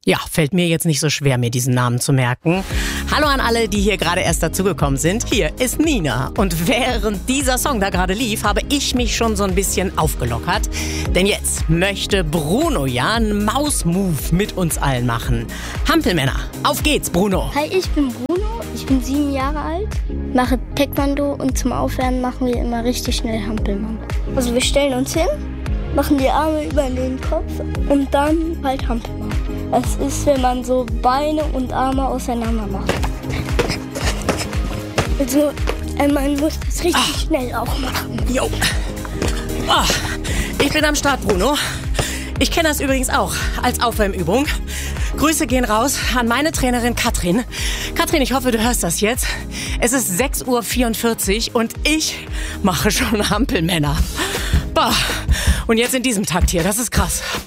Ja, fällt mir jetzt nicht so schwer, mir diesen Namen zu merken. Hallo an alle, die hier gerade erst dazugekommen sind. Hier ist Nina. Und während dieser Song da gerade lief, habe ich mich schon so ein bisschen aufgelockert. Denn jetzt möchte Bruno ja einen Maus-Move mit uns allen machen. Hampelmänner, auf geht's, Bruno. Hi, ich bin Bruno, ich bin 7 Jahre alt, mache Taekwondo und zum Aufwärmen machen wir immer richtig schnell Hampelmann. Also wir stellen uns hin, machen die Arme über den Kopf und dann halt Hampelmann. Das ist, wenn man so Beine und Arme auseinander macht. Also man muss das richtig schnell auch machen. Jo. Ich bin am Start, Bruno. Ich kenne das übrigens auch als Aufwärmübung. Grüße gehen raus an meine Trainerin Katrin. Katrin, ich hoffe, du hörst das jetzt. Es ist 6:44 Uhr und ich mache schon Hampelmänner. Und jetzt in diesem Takt hier, das ist krass.